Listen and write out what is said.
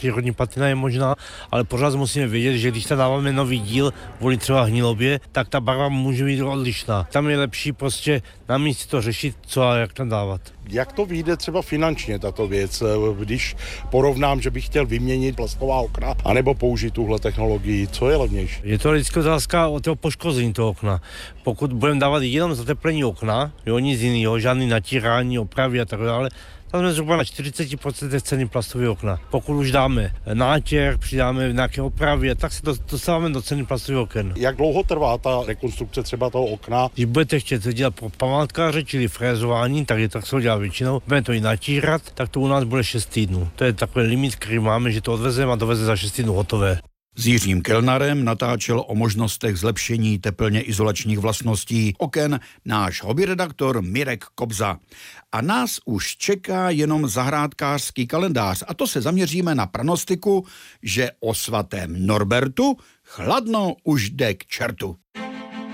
Přírodní patina je možná, ale pořád musíme vědět, že když tam dáváme nový díl kvůli třeba hnilobě, tak ta barva může být odlišná. Tam je lepší prostě na místě to řešit, co a jak tam dávat. Jak to vyjde třeba finančně tato věc, když porovnám, že bych chtěl vyměnit plastová okna, anebo použít tuhle technologii, co je levnější? Je to vždycky otázka o toho poškození toho okna. Pokud budeme dávat jenom zateplení okna, jo, nic jiného, žádný natírání, opravy a tak dále, tam jsme zhruba na 40% ceny plastové okna. Pokud už dáme nátěr, přidáme nějaké opravy, tak se dostáváme do ceny plastových oken. Jak dlouho trvá ta rekonstrukce třeba toho okna? Když budete chtět dělat pro památkáře, čili frézování, tak se to dělá většinou, budeme to i natírat, tak to u nás bude 6 týdnů. To je takový limit, který máme, že to odvezeme a doveze za 6 týdnů hotové. S Jiřím Kellnerem natáčel o možnostech zlepšení teplně izolačních vlastností oken náš hobbyredaktor Mirek Kobza. A nás už čeká jenom zahrádkářský kalendář a to se zaměříme na pranostiku, že o svatém Norbertu chladno už jde k čertu.